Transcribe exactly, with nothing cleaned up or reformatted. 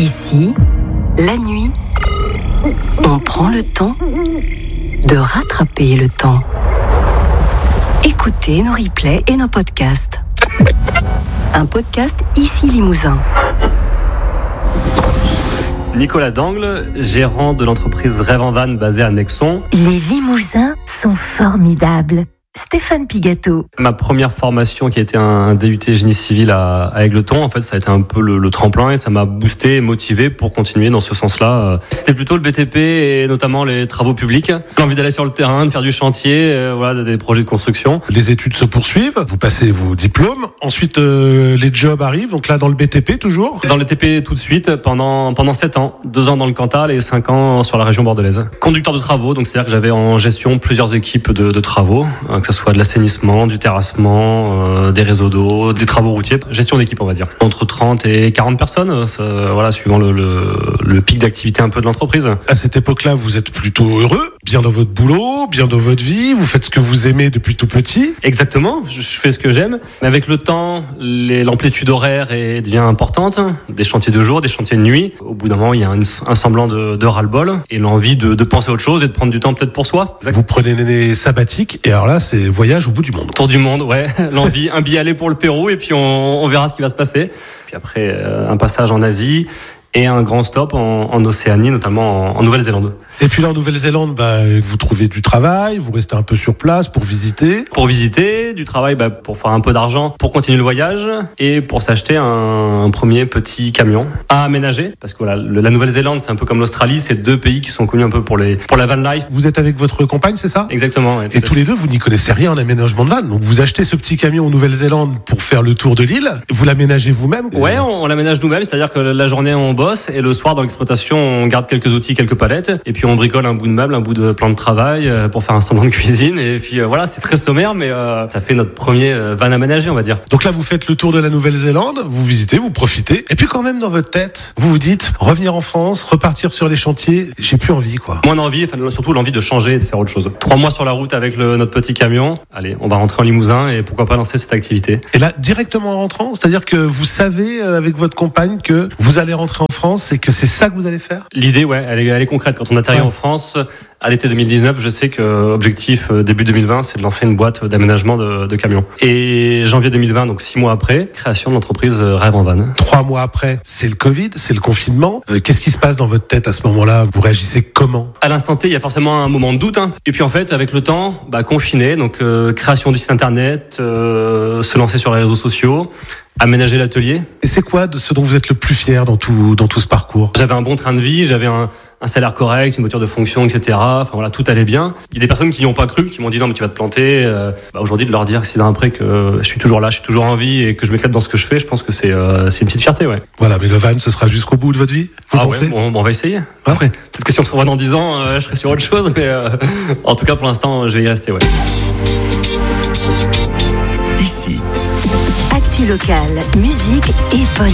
Ici, la nuit, on prend le temps de rattraper le temps. Écoutez nos replays et nos podcasts. Un podcast Ici Limousin. Nicolas Dangle, gérant de l'entreprise Rêve en Van basée à Nexon. Les Limousins sont formidables. Stéphane Pigato. Ma première formation qui a été un D U T génie civil à, à Égletons, en fait, ça a été un peu le, le tremplin et ça m'a boosté et motivé pour continuer dans ce sens-là. C'était plutôt le B T P et notamment les travaux publics. L'envie d'aller sur le terrain, de faire du chantier, euh, voilà, des projets de construction. Les études se poursuivent, vous passez vos diplômes, ensuite euh, les jobs arrivent, donc là dans le B T P toujours. Dans le T P tout de suite pendant pendant sept ans, deux ans dans le Cantal et cinq ans sur la région bordelaise. Conducteur de travaux, donc c'est-à-dire que j'avais en gestion plusieurs équipes de, de travaux. Que ce soit de l'assainissement, du terrassement, euh, des réseaux d'eau, des travaux routiers, gestion d'équipe on va dire. Entre trente et quarante personnes, ça, voilà, suivant le, le, le pic d'activité un peu de l'entreprise. À cette époque-là, vous êtes plutôt heureux, bien dans votre boulot, bien dans votre vie, vous faites ce que vous aimez depuis tout petit. Exactement, je, je fais ce que j'aime. Mais avec le temps, les, l'amplitude horaire est, devient importante, des chantiers de jour, des chantiers de nuit. Au bout d'un moment, il y a un, un semblant de, de ras-le-bol et l'envie de, de penser à autre chose et de prendre du temps peut-être pour soi. Exact. Vous prenez l'année sabbatique et alors là, c'est voyage au bout du monde. Tour du monde, ouais. L'envie, un billet aller pour le Pérou et puis on, on verra ce qui va se passer. Puis après, euh, un passage en Asie et un grand stop en, en Océanie, notamment en, en Nouvelle-Zélande. Et puis là, en Nouvelle-Zélande, bah, vous trouvez du travail, vous restez un peu sur place pour visiter. Pour visiter, du travail bah, pour faire un peu d'argent, pour continuer le voyage et pour s'acheter un, un premier petit camion à aménager. Parce que voilà, le, la Nouvelle-Zélande, c'est un peu comme l'Australie, c'est deux pays qui sont connus un peu pour, les, pour la van life. Vous êtes avec votre compagne, c'est ça ? Exactement. Ouais, et tous les deux, vous n'y connaissez rien en aménagement de van. Donc vous achetez ce petit camion en Nouvelle-Zélande pour faire le tour de l'île. Vous l'aménagez vous-même ? Ouais, on, on l'aménage nous-mêmes, c'est-à-dire que la journée, on bosse et le soir, dans l'exploitation, on garde quelques outils, quelques palettes et puis on bricole un bout de meuble, un bout de plan de travail pour faire un semblant de cuisine. Et puis euh, voilà, c'est très sommaire, mais euh, ça fait notre premier euh, van aménagé, on va dire. Donc là, vous faites le tour de la Nouvelle-Zélande, vous visitez, vous profitez, et puis quand même dans votre tête, vous vous dites revenir en France, repartir sur les chantiers, j'ai plus envie, quoi. Moins d'envie, enfin, surtout l'envie de changer et de faire autre chose. Trois mois sur la route avec le, notre petit camion. Allez, on va rentrer en Limousin et pourquoi pas lancer cette activité. Et là, directement en rentrant, c'est-à-dire que vous savez euh, avec votre compagne que vous allez rentrer en France et que c'est ça que vous allez faire ? L'idée, ouais, elle est, elle est concrète. Quand on atterrit ouais. en France, à l'été deux mille dix-neuf, je sais que objectif début deux mille vingt, c'est de lancer une boîte d'aménagement de, de camions. Et janvier deux mille vingt, donc six mois après, création de l'entreprise Rêve en Van. Trois mois après, c'est le Covid, c'est le confinement. Euh, qu'est-ce qui se passe dans votre tête à ce moment-là ? Vous réagissez comment ? À l'instant T, il y a forcément un moment de doute. Hein. Et puis en fait, avec le temps, bah, confiné, donc euh, création du site internet, euh, se lancer sur les réseaux sociaux. Aménager l'atelier. Et c'est quoi de ce dont vous êtes le plus fier dans tout, dans tout ce parcours ? J'avais un bon train de vie, j'avais un, un salaire correct, une voiture de fonction, et cetera. Enfin voilà, tout allait bien. Il y a des personnes qui n'y ont pas cru, qui m'ont dit non mais tu vas te planter. Euh, bah, aujourd'hui de leur dire six ans après que je suis toujours là, je suis toujours en vie et que je m'éclate dans ce que je fais, je pense que c'est, euh, c'est une petite fierté, ouais. Voilà, mais le van, ce sera jusqu'au bout de votre vie, vous ah pensez ? ouais, bon, bon, on va essayer. Ouais. Après, peut-être que si on se revoit dans dix ans, euh, je serai sur autre chose, mais euh, en tout cas pour l'instant, je vais y rester, ouais. Ici. Actu locale, musique et politique.